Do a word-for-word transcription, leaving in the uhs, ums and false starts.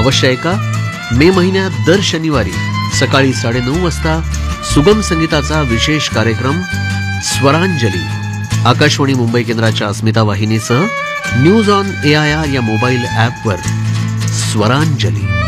अवश्य ऐका. मे महिन्यात दर शनिवारी सकाळी साडेनऊ वाजता सुगम संगीताचा विशेष कार्यक्रम स्वरांजली आकाशवाणी मुंबई केंद्राच्या अस्मिता वाहिनीसह न्यूज ऑन एआयआर या मोबाईल ॲपवर. स्वरांजली.